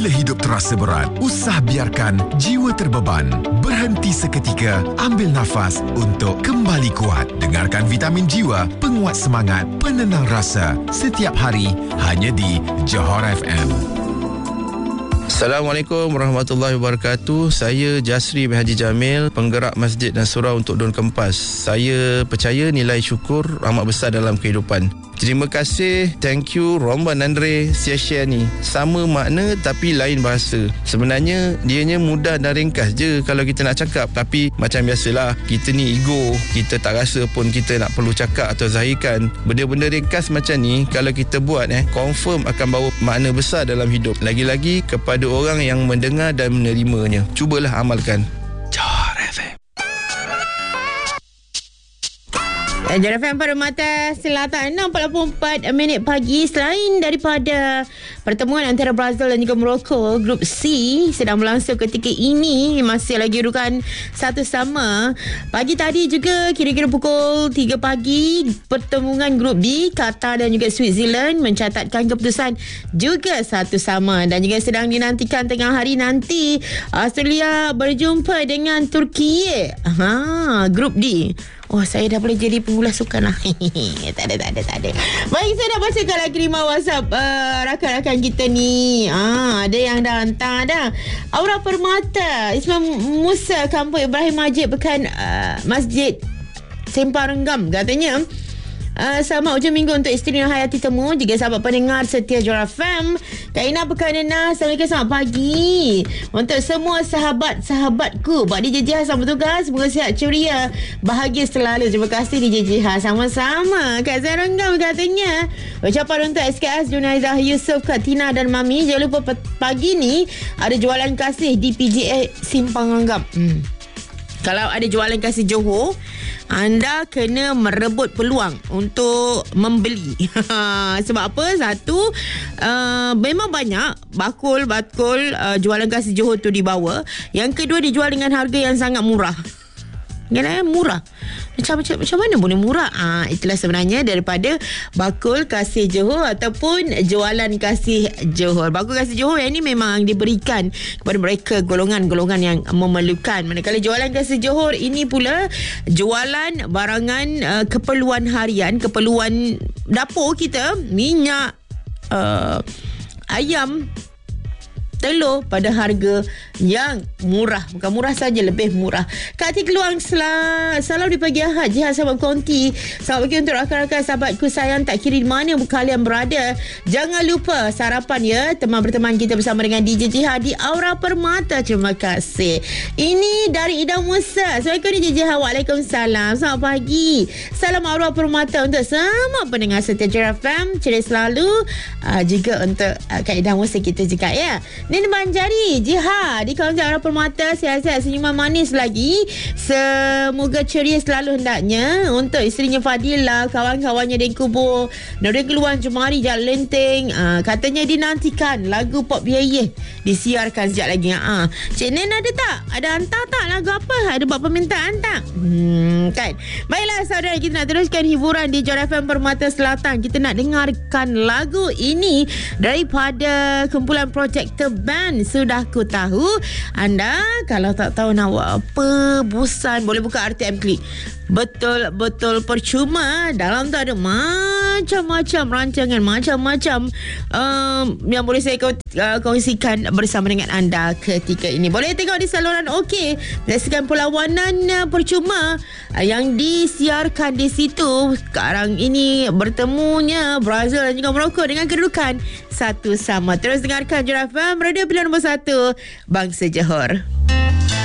Bila hidup terasa berat, usah biarkan jiwa terbeban. Berhenti seketika, ambil nafas untuk kembali kuat. Dengarkan Vitamin Jiwa, penguat semangat, penenang rasa. Setiap hari, hanya di Johor FM. Assalamualaikum warahmatullahi wabarakatuh. Saya Jasri bin Haji Jamil, penggerak Masjid dan Surau untuk Daun Kempas. Saya percaya nilai syukur amat besar dalam kehidupan. Terima kasih, thank you Romban Andre share ni. Sama makna tapi lain bahasa. Sebenarnya dianya mudah dan ringkas je kalau kita nak cakap. Tapi macam biasalah, kita ni ego. Kita tak rasa pun kita nak perlu cakap atau zahirkan. Benda-benda ringkas macam ni kalau kita buat confirm akan bawa makna besar dalam hidup. Lagi-lagi kepada orang yang mendengar dan menerimanya. Cubalah amalkan. Johor FM. Johor FM Permata Selatan 6.44 minit pagi. Selain daripada pertemuan antara Brazil dan juga Morocco, Grup C sedang berlangsung ketika ini, masih lagi urutan satu sama. Pagi tadi juga kira-kira pukul 3 pagi, pertemuan Grup B, Qatar dan juga Switzerland mencatatkan keputusan juga satu sama. Dan juga sedang dinantikan tengah hari nanti Australia berjumpa dengan Turki. Grup D. Oh, saya dah boleh jadi pengulas sukan lah. Tak ada. Baik, saya dah bacakan kiriman WhatsApp rakan-rakan kita ni. Ada yang dah hantar dah. Aura Permata, Ismail Musa, Kampung Ibrahim Majid, Pekan Masjid Sempang Renggam, katanya selamat hujung minggu untuk isteri Hayati Temu, juga sahabat pendengar setia Johor FM. Kak Ina Pekanana, Assalamualaikum, selamat pagi untuk semua sahabat-sahabatku. Buat DJ Jiha selamat bertugas, semoga sihat ceria, bahagia selalu. Terima kasih DJ Jiha. Sama-sama. Kak Zaranggam katanya ucapan untuk SKS Junaizah Yusof, Kak Tina dan Mami. Jangan lupa pagi ni ada jualan kasih di PGA Simpang Renggam. Kalau ada jualan kasih Johor, anda kena merebut peluang untuk membeli. Sebab apa? Satu, memang banyak bakul jualan kasih Johor tu dibawa. Yang kedua, dijual dengan harga yang sangat murah. Murah. Macam mana boleh murah? Itulah sebenarnya daripada bakul kasih Johor ataupun jualan kasih Johor. Bakul kasih Johor yang ni memang diberikan kepada mereka golongan-golongan yang memerlukan. Manakala jualan kasih Johor ini pula jualan barangan keperluan harian, keperluan dapur kita, minyak, ayam, telur pada harga yang murah. Bukan murah saja, lebih murah. Kak Ati Keluang, salam di pagi Ahad. Jihad sahabat konti. Selamat pagi untuk rakan-rakan sahabatku sayang, tak kira di mana kalian berada. Jangan lupa sarapan ya, berteman kita bersama dengan DJ Jihad di Aura Permata. Terima kasih. Ini dari Ida Musa. Assalamualaikum DJ Jihad. Waalaikumsalam. Selamat pagi. Salam Aura Permata untuk semua pendengar setia Johor FM. Ceria selalu. Juga untuk Kak Ida Musa kita juga ya. Nini Banjari, Jihad di kawasan Aura Permata, sihat-sihat, senyuman manis lagi. Semoga ceria selalu hendaknya. Untuk isterinya Fadila, kawan-kawannya di Kubur, Nuri Keluan, Jumari, Jalan Lenteng. Katanya dinantikan lagu Pop Yeye disiarkan sekejap lagi. Cik Nen ada tak? Ada hantar tak lagu apa? Ada buat permintaan tak? Kan? Baiklah saudara, kita nak teruskan hiburan di Johor FM Permata Selatan. Kita nak dengarkan lagu ini daripada kumpulan Projector Band, Sudah Ku Tahu. Anda kalau tak tahu nak buat apa, bosan, boleh buka RTM Klik. Betul-betul percuma. Dalam tu ada macam-macam rancangan, macam-macam yang boleh saya kongsikan bersama dengan anda ketika ini. Boleh tengok di saluran OK, berdasarkan perlawanan percuma yang disiarkan di situ. Sekarang ini bertemunya Brazil dan juga Morocco dengan kedudukan satu sama. Terus dengarkan Johor FM, radio pilihan nombor 1 Bangsa Johor.